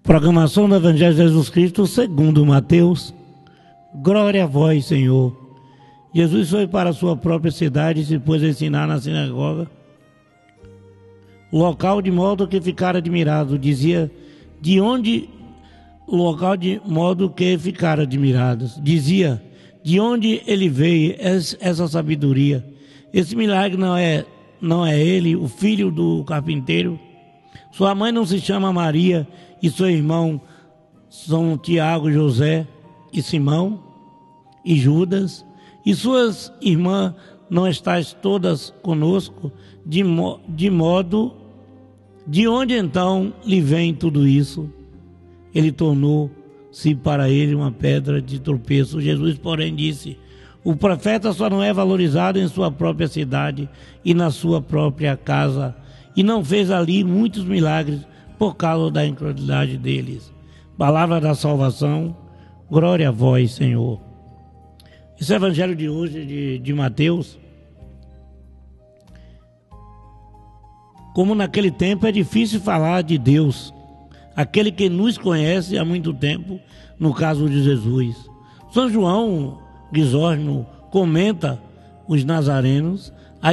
Proclamação do Evangelho de Jesus Cristo segundo Mateus. Glória a vós, Senhor. Jesus foi para a sua própria cidade e se pôs a ensinar na sinagoga, local de modo que ficara admirado. Dizia, de onde ele veio essa sabedoria? Esse milagre não é ele, o filho do carpinteiro? Sua mãe não se chama Maria e seu irmão são Tiago, José e Simão e Judas? E suas irmãs não estáis todas conosco? De onde então lhe vem tudo isso? Ele tornou-se para ele uma pedra de tropeço. Jesus, porém, disse: o profeta só não é valorizado em sua própria cidade e na sua própria casa, e não fez ali muitos milagres por causa da incredulidade deles. Palavra da salvação, glória a vós, Senhor. Esse evangelho de hoje, de Mateus, como naquele tempo é difícil falar de Deus, aquele que nos conhece há muito tempo, no caso de Jesus. São João Crisóstomo comenta: os nazarenos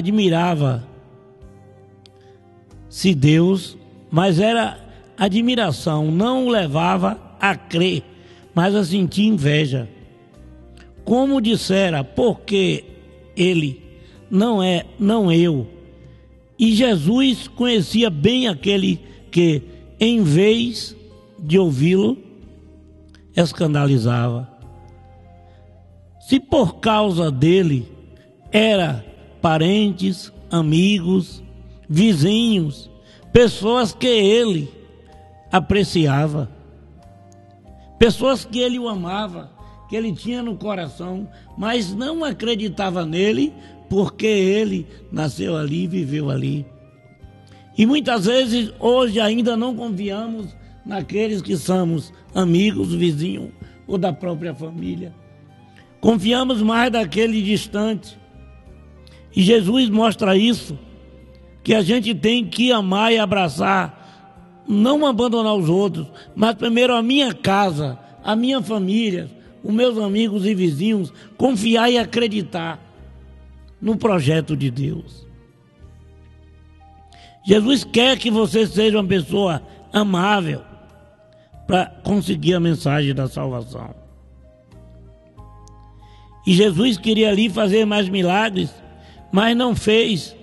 admirava-se Deus, mas era admiração, não o levava a crer, mas a sentir inveja. Como dissera, porque ele, não eu. E Jesus conhecia bem aquele que, em vez de ouvi-lo, escandalizava. Se por causa dele era parentes, amigos, vizinhos, pessoas que ele apreciava, pessoas que ele o amava, que ele tinha no coração, mas não acreditava nele porque ele nasceu ali, viveu ali. E muitas vezes hoje ainda não confiamos naqueles que somos amigos, vizinhos ou da própria família. Confiamos mais daquele distante. E Jesus mostra isso, que a gente tem que amar e abraçar, não abandonar os outros, mas primeiro a minha casa, a minha família, os meus amigos e vizinhos, confiar e acreditar no projeto de Deus. Jesus quer que você seja uma pessoa amável para conseguir a mensagem da salvação. E Jesus queria ali fazer mais milagres, mas não fez,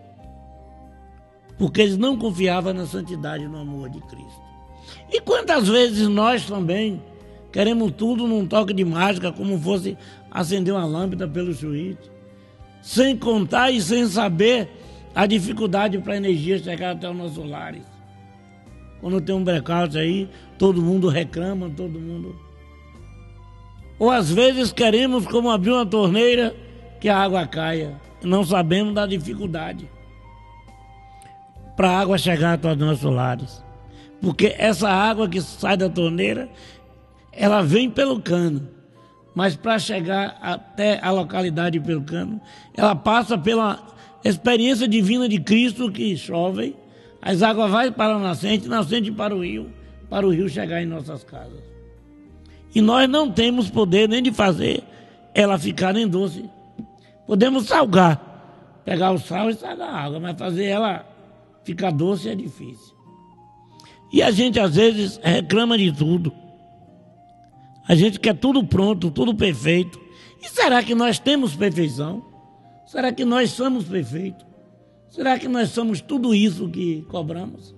porque eles não confiavam na santidade e no amor de Cristo. E quantas vezes nós também queremos tudo num toque de mágica, como fosse acender uma lâmpada pelo switch, sem contar e sem saber a dificuldade para a energia chegar até os nossos lares. Quando tem um blackout aí, todo mundo reclama, todo mundo... Ou às vezes queremos, como abrir uma torneira, que a água caia. Não sabemos da dificuldade para a água chegar até os nossos lares. Porque essa água que sai da torneira, ela vem pelo cano. Mas para chegar até a localidade pelo cano, ela passa pela experiência divina de Cristo, que chove, as águas vão para a nascente para o rio chegar em nossas casas. E nós não temos poder nem de fazer ela ficar nem doce. Podemos salgar, pegar o sal e salgar a água, mas fazer ela ficar doce é difícil. E a gente às vezes reclama de tudo. A gente quer tudo pronto, tudo perfeito. E será que nós temos perfeição? Será que nós somos perfeitos? Será que nós somos tudo isso que cobramos?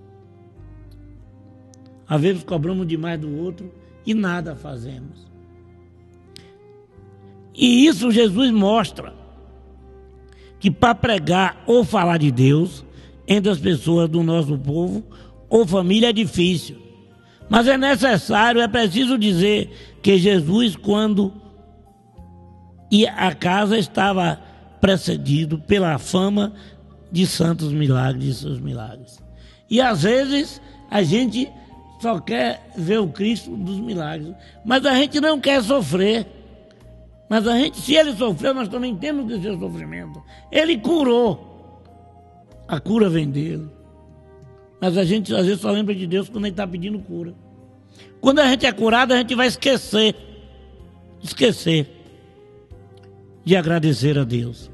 Às vezes cobramos demais do outro e nada fazemos. E isso Jesus mostra que para pregar ou falar de Deus entre as pessoas do nosso povo ou família é difícil. Mas é necessário, é preciso dizer que Jesus, quando ia à casa, estava precedido pela fama de santos milagres, de seus milagres. E às vezes a gente só quer ver o Cristo dos milagres, mas a gente não quer sofrer. Mas a gente, se ele sofreu, nós também temos que ter sofrimento. Ele curou, a cura vem dele. Mas a gente às vezes só lembra de Deus quando ele está pedindo cura. Quando a gente é curado, a gente vai esquecer de agradecer a Deus.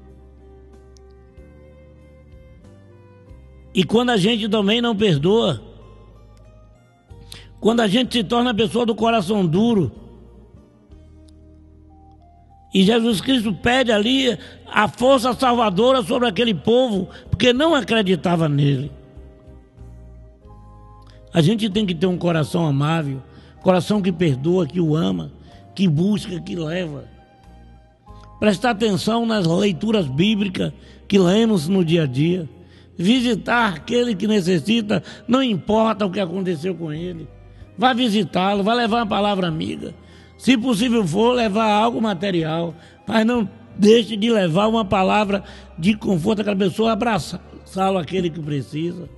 E quando a gente também não perdoa, quando a gente se torna a pessoa do coração duro, e Jesus Cristo pede ali a força salvadora sobre aquele povo, porque não acreditava nele. A gente tem que ter um coração amável, coração que perdoa, que o ama, que busca, que leva. Prestar atenção nas leituras bíblicas que lemos no dia a dia. Visitar aquele que necessita, não importa o que aconteceu com ele. Vá visitá-lo, vá levar uma palavra amiga. Se possível for, levar algo material. Mas não deixe de levar uma palavra de conforto àquela pessoa, abraçá-lo aquele que precisa.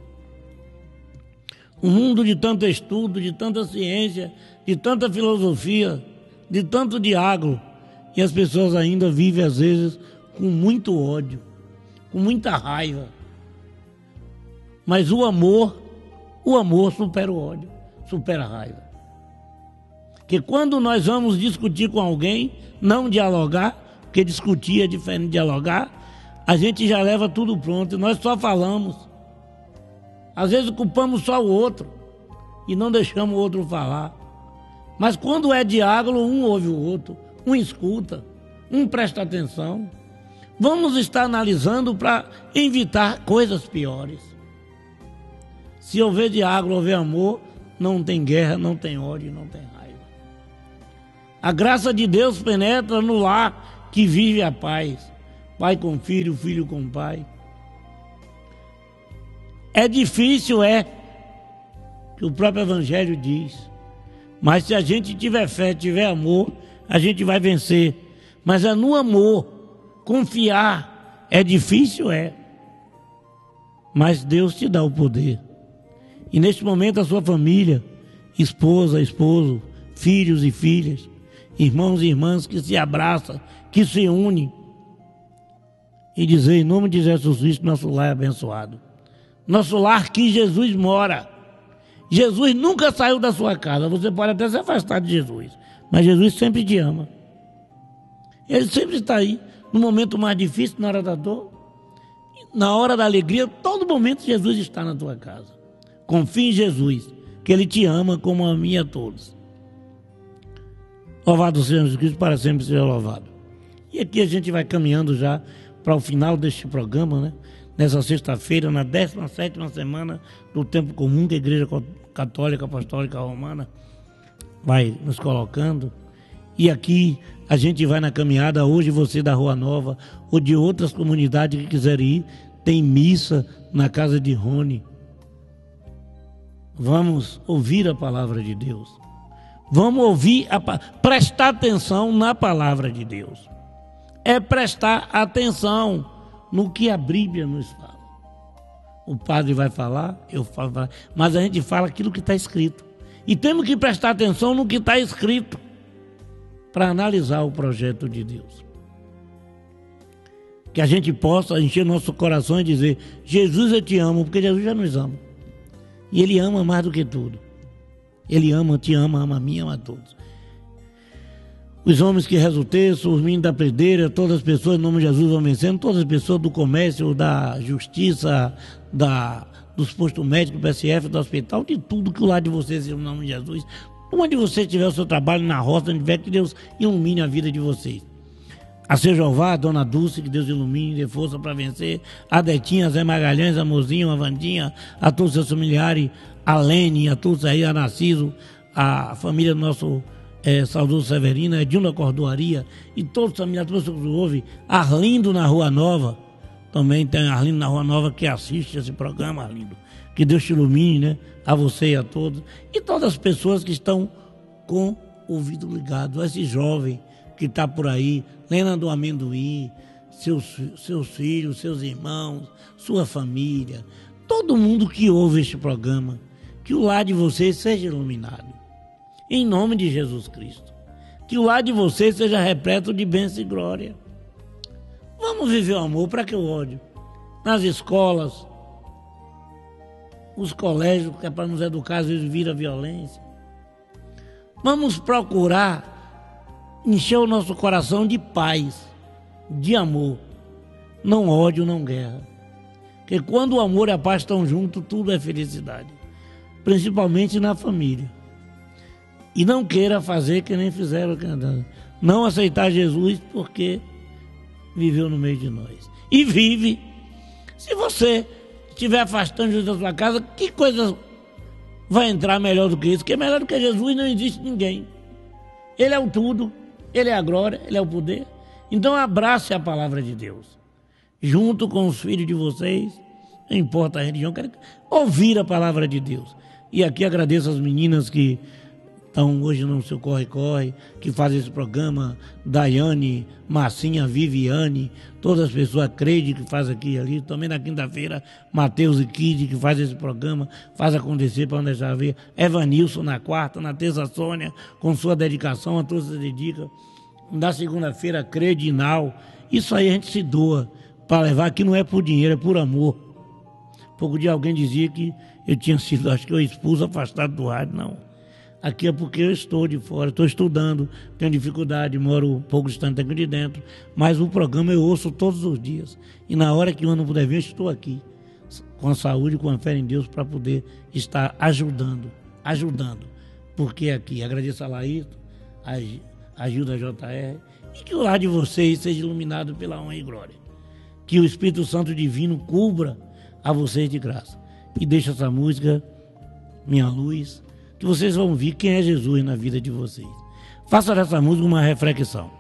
Um mundo de tanto estudo, de tanta ciência, de tanta filosofia, de tanto diálogo. E as pessoas ainda vivem, às vezes, com muito ódio, com muita raiva. Mas o amor supera o ódio, supera a raiva. Porque quando nós vamos discutir com alguém, não dialogar, porque discutir é diferente de dialogar, a gente já leva tudo pronto, nós só falamos. Às vezes culpamos só o outro e não deixamos o outro falar. Mas quando é diálogo, um ouve o outro, um escuta, um presta atenção. Vamos estar analisando para evitar coisas piores. Se houver diálogo, houver amor, não tem guerra, não tem ódio, não tem raiva. A graça de Deus penetra no lar que vive a paz. Pai com filho, filho com pai. É difícil, que o próprio Evangelho diz. Mas se a gente tiver fé, tiver amor, a gente vai vencer. Mas é no amor. Confiar é difícil, mas Deus te dá o poder. E neste momento a sua família, esposa, esposo, filhos e filhas, irmãos e irmãs que se abraçam, que se unem e dizer em nome de Jesus Cristo, nosso lar é abençoado. Nosso lar que Jesus mora. Jesus nunca saiu da sua casa. Você pode até se afastar de Jesus, mas Jesus sempre te ama. Ele sempre está aí, no momento mais difícil, na hora da dor, na hora da alegria, todo momento Jesus está na tua casa. Confie em Jesus, que Ele te ama como a mim e a todos. Louvado seja Jesus Cristo, para sempre seja louvado. E aqui a gente vai caminhando já para o final deste programa, né? Nessa sexta-feira, na 17ª semana do tempo comum que a Igreja Católica Apostólica Romana vai nos colocando. E aqui a gente vai na caminhada. Hoje você da Rua Nova ou de outras comunidades que quiserem ir, tem missa na casa de Rony. Vamos ouvir a palavra de Deus. Vamos ouvir, prestar atenção na palavra de Deus. É prestar atenção no que a Bíblia nos fala. O padre vai falar, eu falo, mas a gente fala aquilo que está escrito. E temos que prestar atenção no que está escrito para analisar o projeto de Deus. Que a gente possa encher nosso coração e dizer: Jesus, eu te amo, porque Jesus já nos ama. E Ele ama mais do que tudo. Ele ama, te ama, ama a mim, ama a todos. Os homens que rezam o texto, os meninos da predeira, todas as pessoas, em nome de Jesus, vão vencendo, todas as pessoas do comércio, da justiça, dos postos médicos, do PSF, do hospital, de tudo que o lado de vocês, em nome de Jesus, onde você tiver o seu trabalho, na roça, onde tiver, que Deus ilumine a vida de vocês. A Seu Jeová, a Dona Dulce, que Deus ilumine, dê força para vencer. A Detinha, a Zé Magalhães, a Mozinho, a Vandinha, a todos os seus familiares, a Lene, a todos aí, a Narciso, a família do nosso saudoso Severino, a Edilda Cordoaria e todos os familiares, todos que ouvem. Arlindo na Rua Nova, também tem Arlindo na Rua Nova que assiste esse programa, Arlindo. Que Deus te ilumine, né? A você e a todos. E todas as pessoas que estão com o ouvido ligado, esse jovem que está por aí, Lena do Amendoim, seus filhos, seus irmãos, sua família, todo mundo que ouve este programa, que o lar de vocês seja iluminado, em nome de Jesus Cristo, que o lar de vocês seja repleto de bênção e glória. Vamos viver o amor, para que o ódio? Nas escolas, os colégios, que é para nos educar, às vezes vira violência. Vamos procurar encher o nosso coração de paz, de amor, não ódio, não guerra. Porque quando o amor e a paz estão juntos, tudo é felicidade, principalmente na família. E não queira fazer que nem fizeram, não aceitar Jesus porque viveu no meio de nós. E vive. Se você estiver afastando Jesus da sua casa, que coisa vai entrar melhor do que isso? Porque melhor do que Jesus não existe ninguém. Ele é o tudo, Ele é a glória, Ele é o poder. Então abrace a palavra de Deus. Junto com os filhos de vocês, não importa a religião, quero ouvir a palavra de Deus. E aqui agradeço as meninas que estão hoje no seu corre-corre, que fazem esse programa, Daiane, Marcinha, Viviane, todas as pessoas, Creide, que faz aqui e ali, também na quinta-feira, Mateus e Kid, que faz esse programa, faz acontecer para não deixar ver, Evanilson na quarta, na terça, Sônia, com sua dedicação, a todos se dedica, na segunda-feira, Creide e Nau, isso aí a gente se doa, para levar, que não é por dinheiro, é por amor. Pouco dia alguém dizia que eu tinha sido, acho que eu expulso, afastado do rádio, não. Aqui é porque eu estou de fora, estou estudando, tenho dificuldade, moro um pouco distante aqui de dentro, mas o programa eu ouço todos os dias. E na hora que eu não puder ver, eu estou aqui, com a saúde, com a fé em Deus, para poder estar ajudando. Porque aqui, agradeço a Laírton, ajuda a JR, e que o lar de vocês seja iluminado pela honra e glória. Que o Espírito Santo Divino cubra a vocês de graça. E deixa essa música, Minha Luz, que vocês vão ver quem é Jesus na vida de vocês. Faça dessa música uma reflexão.